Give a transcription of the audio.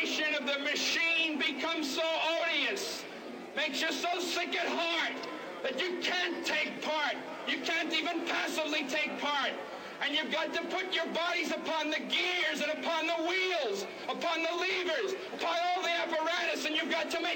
vibration of the machine becomes so odious, makes you so sick at heart that you can't take part. You can't even passively take part. And you've got to put your bodies upon the gears and upon the wheels, upon the levers, upon all the apparatus, and you've got to make